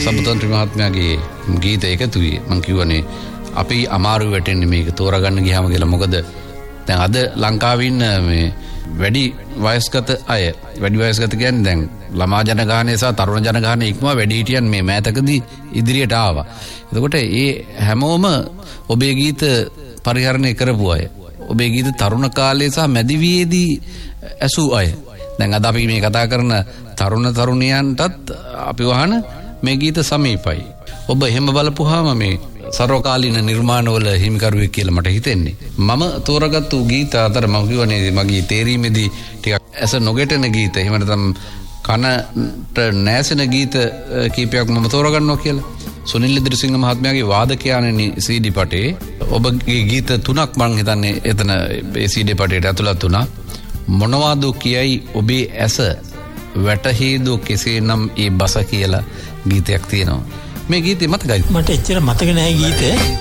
සබතන්ත්‍රි මහත්මයාගේ ගීත එකතු වී මම කියවනේ අපි අමාරු වැටෙන්නේ මේක තෝරගන්න ගියාම කියලා. මොකද දැන් අද ලංකාවේ ඉන්න මේ වැඩි වයස්ගත අය, වැඩි වයස්ගත කියන්නේ දැන් ළමා ජනගහනය සහ තරුණ ජනගහනය ඉක්මවා වැඩි හිටියන් මේ මෑතකදී ඉදිරියට ආවා. එතකොට ඒ හැමෝම ඔබේ ගීත පරිහරණය කරපු අය, ඔබේ ගීත තරුණ කාලයේ සහ මැදිවියේදී ඇසූ අය. දැන් අද අපි මේ කතා කරන තරුණ තරුණියන්ටත් අපි වහන මේ ගීත සමීපයි. ඔබ එහෙම බලපුවාම මේ සර්වකාලීන නිර්මාණවල හිමිකරුවෙක් කියලා මට හිතෙන්නේ. මම තෝරගත්තු ගීත අතර මම කියවනේ මගේ තේරීමේදී ටිකක් ඇස නොගැටෙන ගීත, එහෙම නැත්නම් කනට නැසෙන ගීත කීපයක් මම තෝරගන්නවා කියලා. සුනිල් ඉදිරිසිංහ මහත්මයාගේ වාදකයාණනි CD පටේ ඔබගේ ගීත 3ක් මම හිතන්නේ එතන ඒ CD පටේට ඇතුළත් වුණා. මොනවාද කියයි ඔබේ ඇස වැටහීද කෙසේනම් ඒ බස කියලා ගීතයක් තියෙනවා. මේ ගීතේ මතකයි? මට එච්චර මතක නැහැ ගීතේ.